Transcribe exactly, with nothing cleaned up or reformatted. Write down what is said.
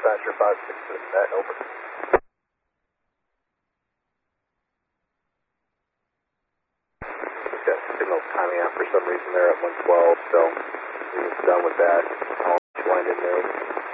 Dispatcher five six six, that over. We've got signal timing out for some reason there at one twelve, so we're done with that. I'll join in there.